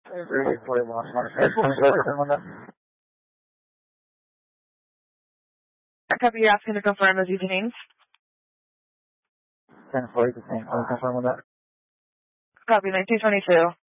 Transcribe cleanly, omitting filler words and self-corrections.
Really, 41. Confirm on that. Copy, you're asking to confirm those username. 1040, the same. Confirm on that. Copy, 1922.